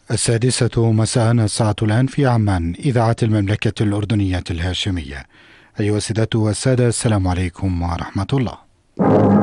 السادسة مساء، الساعة الآن في عمان، إذاعة المملكة الأردنية الهاشمية. أيها السادة والسادة، السلام عليكم ورحمة الله.